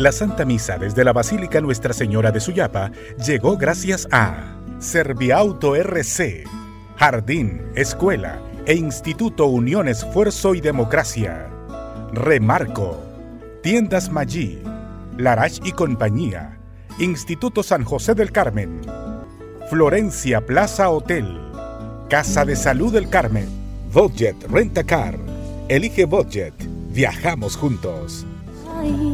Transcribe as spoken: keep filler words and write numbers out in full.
La Santa Misa desde la Basílica Nuestra Señora de Suyapa llegó gracias a Serviauto R C, Jardín, Escuela e Instituto Unión Esfuerzo y Democracia. Remarco, Tiendas Maggi, Larach y Compañía, Instituto San José del Carmen, Florencia Plaza Hotel, Casa de Salud del Carmen, Budget Rent a Car. Elige Budget, viajamos juntos.